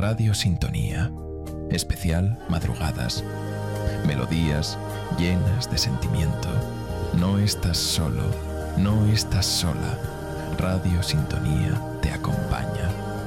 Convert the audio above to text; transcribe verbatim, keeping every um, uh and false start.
Radio Sintonía. Especial madrugadas. Melodías llenas de sentimiento. No estás solo, no estás sola. Radio Sintonía te acompaña.